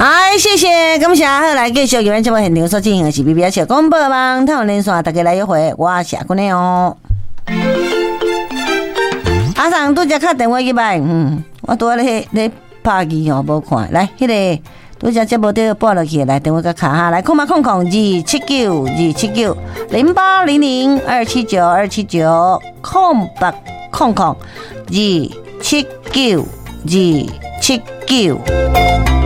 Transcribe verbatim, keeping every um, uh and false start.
哎，谢谢，感谢，好来继续今晚节目现场所进行的是 B B S 小广播网，台湾连线，大家来约会，我是阿君的哦。阿桑拄则敲电话去买，嗯，我拄仔咧咧拍机哦，无看，来，迄、那个拄则节目都拨落去，来电话甲卡下来，空嘛空空二七九二七九零八零零二七九二七九空八空空二七九二七九。